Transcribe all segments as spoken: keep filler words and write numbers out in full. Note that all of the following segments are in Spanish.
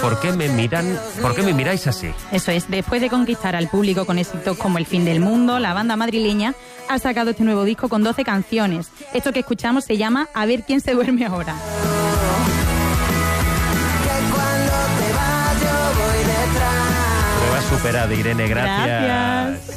¿Por qué me miran, por qué me miráis así? Eso es, después de conquistar al público con éxitos como El fin del mundo, la banda madrileña ha sacado este nuevo disco con doce canciones. Esto que escuchamos se llama A ver quién se duerme ahora. Prueba superada, Irene, gracias. Gracias.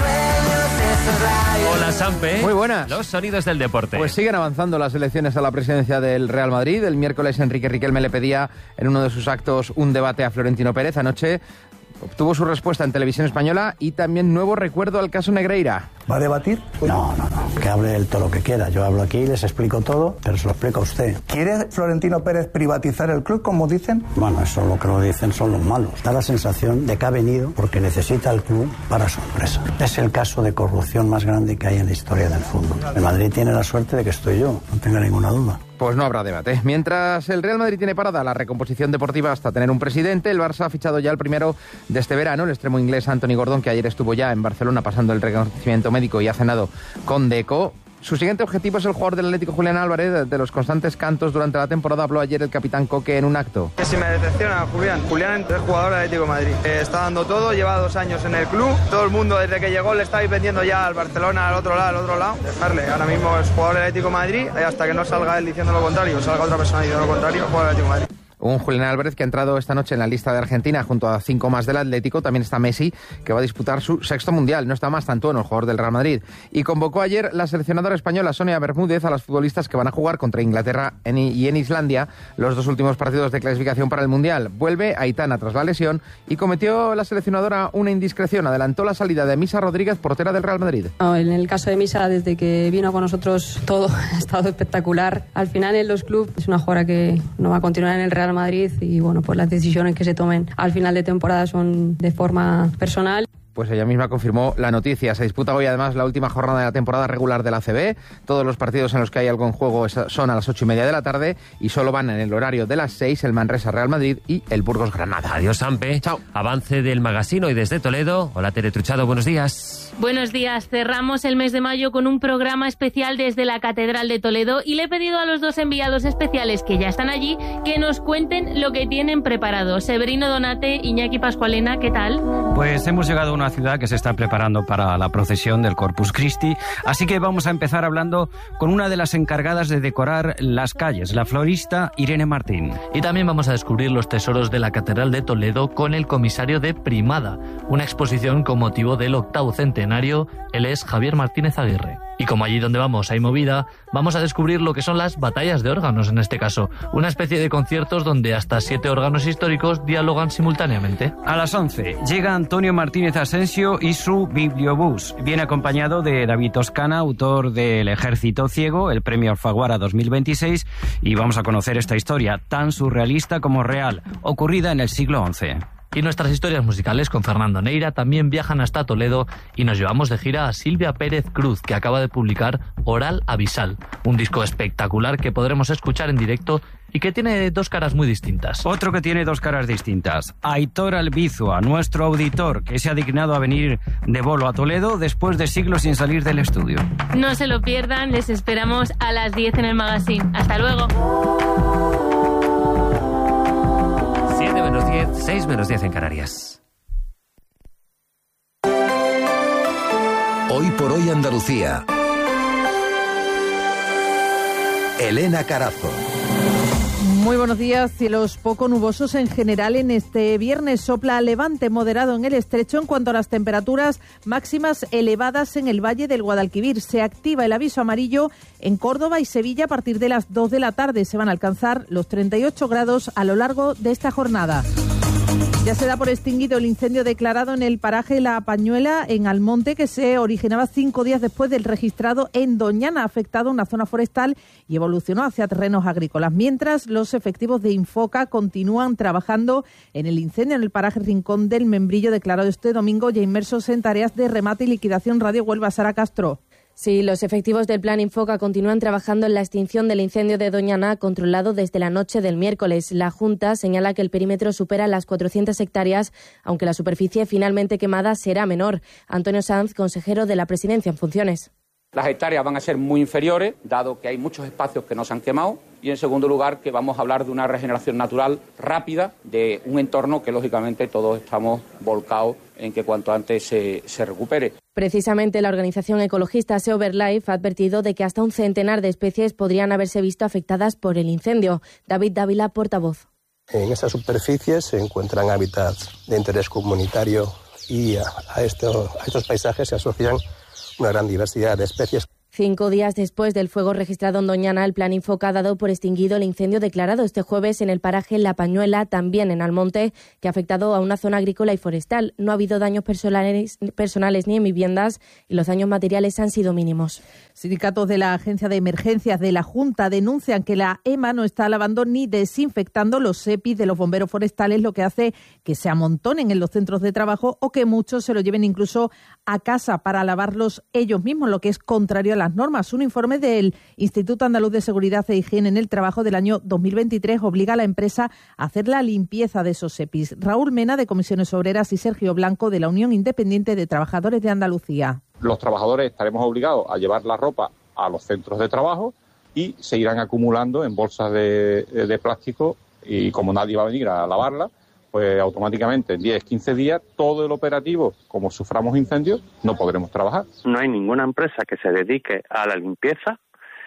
Hola, Sampe. Muy buenas. Los sonidos del deporte. Pues siguen avanzando las elecciones a la presidencia del Real Madrid. El miércoles Enrique Riquelme le pedía en uno de sus actos un debate a Florentino Pérez. Anoche obtuvo su respuesta en Televisión Española y también nuevo recuerdo al caso Negreira. ¿Va a debatir? No, no, no. Que hable él todo lo que quiera. Yo hablo aquí, les explico todo, pero se lo explico a usted. ¿Quiere Florentino Pérez privatizar el club, como dicen? Bueno, eso lo que lo dicen son los malos. Da la sensación de que ha venido porque necesita el club para su empresa. Es el caso de corrupción más grande que hay en la historia del fútbol. El Madrid tiene la suerte de que estoy yo, no tenga ninguna duda. Pues no habrá debate. Mientras el Real Madrid tiene parada la recomposición deportiva hasta tener un presidente, el Barça ha fichado ya el primero de este verano, el extremo inglés Anthony Gordon, que ayer estuvo ya en Barcelona pasando el reconocimiento médico y ha cenado con Deco. Su siguiente objetivo es el jugador del Atlético, Julián Álvarez. De los constantes cantos durante la temporada habló ayer el capitán Coque en un acto. Que si me decepciona Julián, Julián es jugador del Atlético de Madrid. Eh, está dando todo, lleva dos años en el club. Todo el mundo desde que llegó le estáis vendiendo ya al Barcelona, al otro lado, al otro lado. Dejarle, ahora mismo es jugador del Atlético de Madrid, eh, hasta que no salga él diciendo lo contrario, salga otra persona diciendo lo contrario, jugador del Atlético de Madrid. Un Julián Álvarez que ha entrado esta noche en la lista de Argentina junto a cinco más del Atlético. También está Messi, que va a disputar su sexto mundial. No está Mastantuono, el jugador del Real Madrid. Y convocó ayer la seleccionadora española Sonia Bermúdez a las futbolistas que van a jugar contra Inglaterra y en Islandia los dos últimos partidos de clasificación para el mundial. Vuelve Aitana tras la lesión y cometió la seleccionadora una indiscreción. Adelantó la salida de Misa Rodríguez, portera del Real Madrid. No, en el caso de Misa, desde que vino con nosotros todo ha estado espectacular. Al final en los clubes es una jugadora que no va a continuar en el Real Madrid y bueno, pues las decisiones que se tomen al final de temporada son de forma personal. Pues ella misma confirmó la noticia. Se disputa hoy además la última jornada de la temporada regular de la A C B. Todos los partidos en los que hay algo en juego son a las ocho y media de la tarde y solo van en el horario de las seis el Manresa Real Madrid y el Burgos Granada. Adiós, Sampe. Chao. Avance del magazine hoy desde Toledo. Hola, Tere Truchado, buenos días. Buenos días. Cerramos el mes de mayo con un programa especial desde la Catedral de Toledo y le he pedido a los dos enviados especiales que ya están allí que nos cuenten lo que tienen preparado. Severino Donate, Iñaki Pascualena, ¿qué tal? Pues hemos llegado a una ciudad que se está preparando para la procesión del Corpus Christi, así que vamos a empezar hablando con una de las encargadas de decorar las calles, la florista Irene Martín. Y también vamos a descubrir los tesoros de la Catedral de Toledo con el comisario de Primada, una exposición con motivo del octavo centenario. Él es Javier Martínez Aguirre. Y como allí donde vamos hay movida, vamos a descubrir lo que son las batallas de órganos en este caso, una especie de conciertos donde hasta siete órganos históricos dialogan simultáneamente. A las once llega Antonio Martínez Asensio y su Bibliobús. Viene acompañado de David Toscana, autor del Ejército Ciego, el premio Alfaguara dos mil veintiséis, y vamos a conocer esta historia tan surrealista como real, ocurrida en el siglo once. Y nuestras historias musicales con Fernando Neira también viajan hasta Toledo y nos llevamos de gira a Silvia Pérez Cruz, que acaba de publicar Oral Abisal, un disco espectacular que podremos escuchar en directo y que tiene dos caras muy distintas. Otro que tiene dos caras distintas, Aitor Albizua, nuestro auditor, que se ha dignado a venir de bolo a Toledo después de siglos sin salir del estudio. No se lo pierdan, les esperamos a las diez en el magazine. Hasta luego. siete menos diez, seis menos diez en Canarias. Hoy por hoy Andalucía. Elena Carazo. Muy buenos días. Cielos poco nubosos en general en este viernes. Sopla levante moderado en el estrecho. En cuanto a las temperaturas máximas elevadas en el Valle del Guadalquivir, se activa el aviso amarillo en Córdoba y Sevilla a partir de las dos de la tarde. Se van a alcanzar los treinta y ocho grados a lo largo de esta jornada. Ya se da por extinguido el incendio declarado en el paraje La Pañuela, en Almonte, que se originaba cinco días después del registrado en Doñana, afectado una zona forestal y evolucionó hacia terrenos agrícolas. Mientras, los efectivos de Infoca continúan trabajando en el incendio en el paraje Rincón del Membrillo, declarado este domingo, ya inmersos en tareas de remate y liquidación. Radio Huelva, Sara Castro. Sí, los efectivos del Plan Infoca continúan trabajando en la extinción del incendio de Doñana, controlado desde la noche del miércoles. La Junta señala que el perímetro supera las cuatrocientas hectáreas, aunque la superficie finalmente quemada será menor. Antonio Sanz, consejero de la Presidencia en funciones. Las hectáreas van a ser muy inferiores, dado que hay muchos espacios que no se han quemado. Y en segundo lugar, que vamos a hablar de una regeneración natural rápida de un entorno que lógicamente todos estamos volcados en que cuanto antes se, se recupere. Precisamente la organización ecologista SeaOverlife ha advertido de que hasta un centenar de especies podrían haberse visto afectadas por el incendio. David Dávila, portavoz. En esas superficies se encuentran hábitats de interés comunitario y a, a, esto, a estos paisajes se asocian una gran diversidad de especies. Cinco días después del fuego registrado en Doñana, el Plan Infoca ha dado por extinguido el incendio declarado este jueves en el paraje La Pañuela, también en Almonte, que ha afectado a una zona agrícola y forestal. No ha habido daños personales, personales ni en viviendas y los daños materiales han sido mínimos. Sindicatos de la Agencia de Emergencias de la Junta denuncian que la EMA no está lavando ni desinfectando los E P I de los bomberos forestales, lo que hace que se amontonen en los centros de trabajo o que muchos se lo lleven incluso a casa para lavarlos ellos mismos, lo que es contrario a las normas. Un informe del Instituto Andaluz de Seguridad e Higiene en el Trabajo del año dos mil veintitrés obliga a la empresa a hacer la limpieza de esos E P Is. Raúl Mena, de Comisiones Obreras, y Sergio Blanco, de la Unión Independiente de Trabajadores de Andalucía. Los trabajadores estaremos obligados a llevar la ropa a los centros de trabajo y se irán acumulando en bolsas de, de plástico y como nadie va a venir a lavarla, pues automáticamente en diez, quince días todo el operativo, como suframos incendios, no podremos trabajar. No hay ninguna empresa que se dedique a la limpieza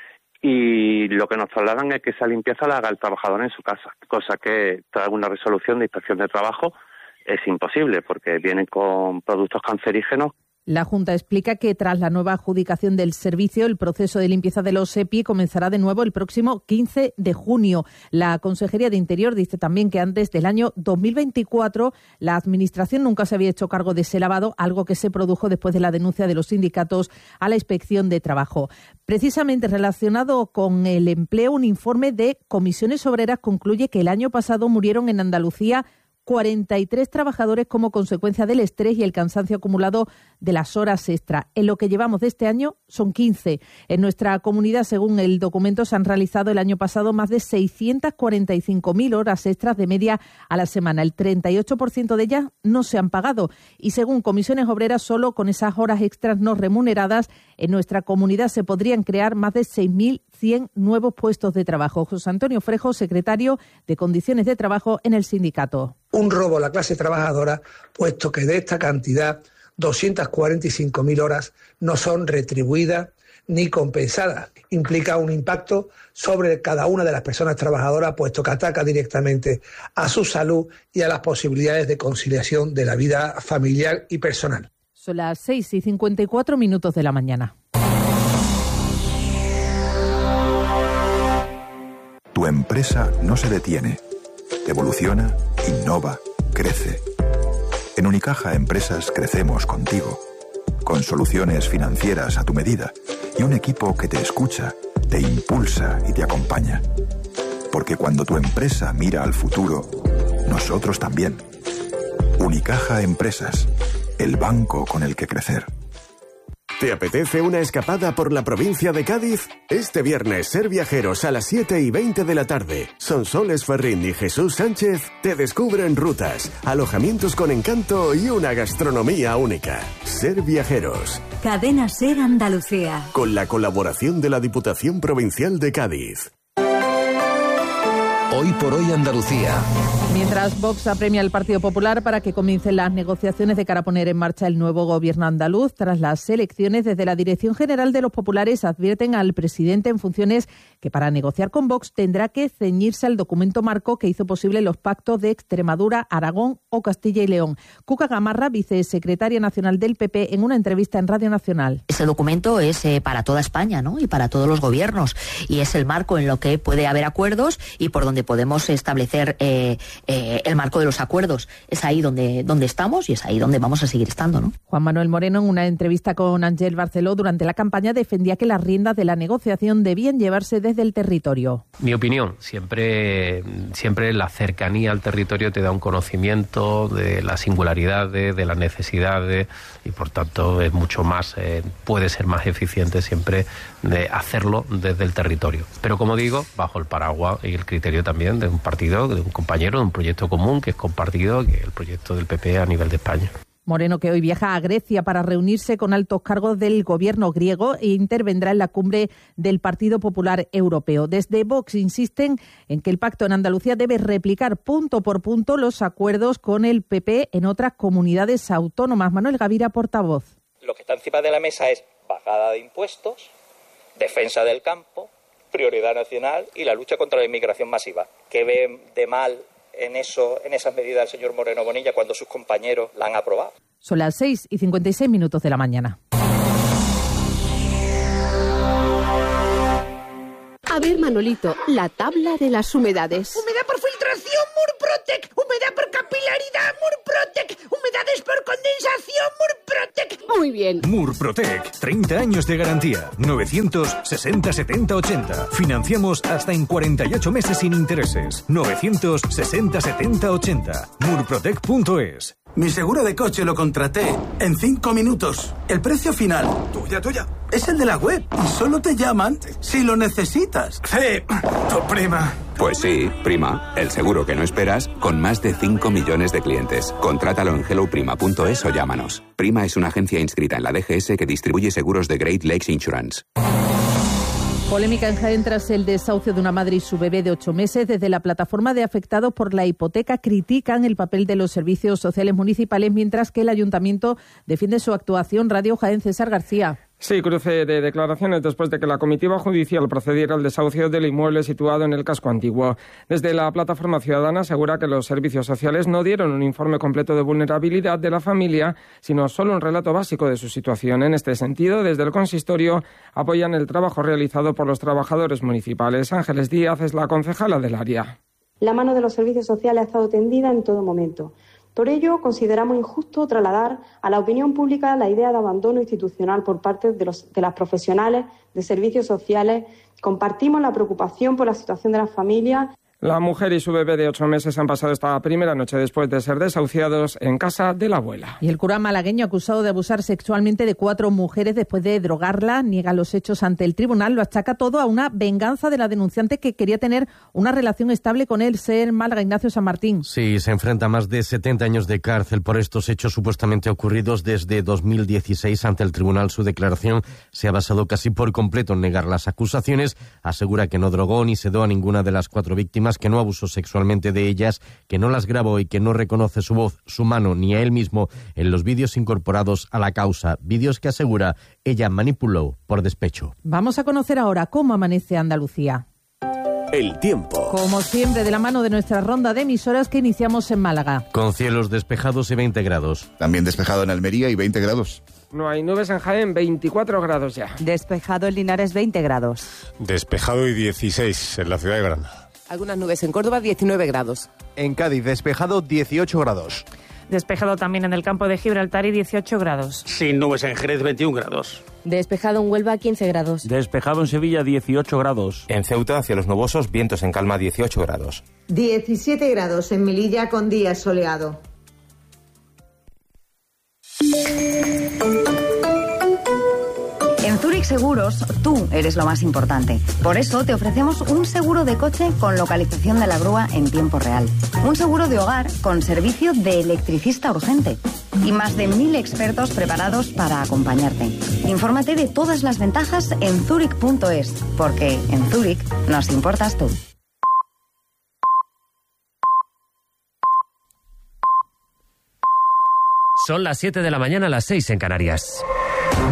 y lo que nos trasladan es que esa limpieza la haga el trabajador en su casa, cosa que tras una resolución de inspección de trabajo es imposible porque vienen con productos cancerígenos. La Junta explica que tras la nueva adjudicación del servicio, el proceso de limpieza de los E P I comenzará de nuevo el próximo quince de junio. La Consejería de Interior dice también que antes del año dos mil veinticuatro la Administración nunca se había hecho cargo de ese lavado, algo que se produjo después de la denuncia de los sindicatos a la Inspección de Trabajo. Precisamente relacionado con el empleo, un informe de Comisiones Obreras concluye que el año pasado murieron en Andalucía cuarenta y tres trabajadores como consecuencia del estrés y el cansancio acumulado de las horas extra. En lo que llevamos de este año son quince. En nuestra comunidad, según el documento, se han realizado el año pasado más de seiscientas cuarenta y cinco mil horas extras de media a la semana. El treinta y ocho por ciento de ellas no se han pagado. Y según Comisiones Obreras, solo con esas horas extras no remuneradas, en nuestra comunidad se podrían crear más de seis mil cien nuevos puestos de trabajo. José Antonio Frejo, secretario de Condiciones de Trabajo en el sindicato. Un robo a la clase trabajadora, puesto que de esta cantidad, doscientas cuarenta y cinco mil horas no son retribuidas ni compensadas. Implica un impacto sobre cada una de las personas trabajadoras, puesto que ataca directamente a su salud y a las posibilidades de conciliación de la vida familiar y personal. Son las seis y cincuenta y cuatro minutos de la mañana. Tu empresa no se detiene. Evoluciona, innova, crece. En Unicaja Empresas crecemos contigo, con soluciones financieras a tu medida y un equipo que te escucha, te impulsa y te acompaña. Porque cuando tu empresa mira al futuro, nosotros también. Unicaja Empresas, el banco con el que crecer. ¿Te apetece una escapada por la provincia de Cádiz? Este viernes, Ser Viajeros a las siete y veinte de la tarde. Sonsoles Ferrín y Jesús Sánchez te descubren rutas, alojamientos con encanto y una gastronomía única. Ser Viajeros. Cadena Ser Andalucía. Con la colaboración de la Diputación Provincial de Cádiz. Hoy por hoy Andalucía. Mientras Vox apremia al Partido Popular para que comiencen las negociaciones de cara a poner en marcha el nuevo gobierno andaluz tras las elecciones, desde la Dirección General de los Populares advierten al presidente en funciones que para negociar con Vox tendrá que ceñirse al documento marco que hizo posible los pactos de Extremadura, Aragón o Castilla y León. Cuca Gamarra, vicesecretaria nacional del P P, en una entrevista en Radio Nacional. Ese documento es eh, para toda España, ¿no? Y para todos los gobiernos. Y es el marco en lo que puede haber acuerdos y por donde podemos establecer eh, eh, el marco de los acuerdos. Es ahí donde, donde estamos y es ahí donde vamos a seguir estando, ¿no? Juan Manuel Moreno, en una entrevista con Ángel Barceló durante la campaña, defendía que las riendas de la negociación debían llevarse desde el territorio. Mi opinión, siempre, siempre la cercanía al territorio te da un conocimiento de las singularidades, de las necesidades y por tanto es mucho más, eh, puede ser más eficiente siempre de hacerlo desde el territorio. Pero como digo, bajo el paraguas y el criterio también de un partido, de un compañero, de un proyecto común que es compartido, que es el proyecto del P P a nivel de España. Moreno, que hoy viaja a Grecia para reunirse con altos cargos del gobierno griego e intervendrá en la cumbre del Partido Popular Europeo. Desde Vox insisten en que el pacto en Andalucía debe replicar punto por punto los acuerdos con el P P en otras comunidades autónomas. Manuel Gavira, portavoz. Lo que está encima de la mesa es bajada de impuestos, defensa del campo, prioridad nacional y la lucha contra la inmigración masiva. ¿Qué ve de mal en eso, en esas medidas el señor Moreno Bonilla cuando sus compañeros la han aprobado? Son las seis y cincuenta y seis minutos de la mañana. A ver, Manolito, la tabla de las humedades. Humedad por filtración, Murprotec. Humedad por capilaridad, Murprotec. Humedades por condensación, Murprotec. Muy bien. Murprotec, treinta años de garantía. novecientos sesenta setenta ochenta. Financiamos hasta en cuarenta y ocho meses sin intereses. novecientos sesenta setenta ochenta. murprotec punto es. Mi seguro de coche lo contraté en cinco minutos. El precio final, tuya, tuya, es el de la web. Y solo te llaman si lo necesitas. Sí, tu prima. Pues sí, Prima, el seguro que no esperas, con más de cinco millones de clientes. Contrátalo en hello prima punto es o llámanos. Prima es una agencia inscrita en la D G S que distribuye seguros de Great Lakes Insurance. Polémica en Jaén tras el desahucio de una madre y su bebé de ocho meses. Desde la plataforma de afectados por la hipoteca critican el papel de los servicios sociales municipales, mientras que el ayuntamiento defiende su actuación. Radio Jaén, César García. Sí, cruce de declaraciones después de que la comitiva judicial procediera al desahucio del inmueble situado en el casco antiguo. Desde la plataforma ciudadana asegura que los servicios sociales no dieron un informe completo de vulnerabilidad de la familia, sino solo un relato básico de su situación. En este sentido, desde el consistorio apoyan el trabajo realizado por los trabajadores municipales. Ángeles Díaz es la concejala del área. La mano de los servicios sociales ha estado tendida en todo momento. Por ello, consideramos injusto trasladar a la opinión pública la idea de abandono institucional por parte de, los, de las profesionales de servicios sociales. Compartimos la preocupación por la situación de las familias. La mujer y su bebé de ocho meses han pasado esta primera noche después de ser desahuciados en casa de la abuela. Y el cura malagueño, acusado de abusar sexualmente de cuatro mujeres después de drogarla, niega los hechos ante el tribunal. Lo achaca todo a una venganza de la denunciante que quería tener una relación estable con él. Ser Málaga, Ignacio San Martín. Sí, se enfrenta a más de setenta años de cárcel por estos hechos supuestamente ocurridos desde dos mil dieciséis ante el tribunal. Su declaración se ha basado casi por completo en negar las acusaciones. Asegura que no drogó ni sedó a ninguna de las cuatro víctimas, que no abusó sexualmente de ellas, que no las grabó y que no reconoce su voz, su mano ni a él mismo en los vídeos incorporados a la causa. Vídeos que asegura ella manipuló por despecho. Vamos a conocer ahora cómo amanece Andalucía. El tiempo. Como siempre, de la mano de nuestra ronda de emisoras que iniciamos en Málaga. Con cielos despejados y veinte grados. También despejado en Almería y veinte grados. No hay nubes en Jaén, veinticuatro grados ya. Despejado en Linares, veinte grados. Despejado y dieciséis en la ciudad de Granada. Algunas nubes en Córdoba, diecinueve grados. En Cádiz, despejado, dieciocho grados. Despejado también en el campo de Gibraltar y dieciocho grados. Sin nubes en Jerez, veintiún grados. Despejado en Huelva, quince grados. Despejado en Sevilla, dieciocho grados. En Ceuta, cielos nubosos, vientos en calma, dieciocho grados. diecisiete grados en Melilla con día soleado. En Zurich Seguros, tú eres lo más importante. Por eso te ofrecemos un seguro de coche con localización de la grúa en tiempo real. Un seguro de hogar con servicio de electricista urgente. Y más de mil expertos preparados para acompañarte. Infórmate de todas las ventajas en zurich punto es, porque en Zurich nos importas tú. Son las siete de la mañana, las seis en Canarias.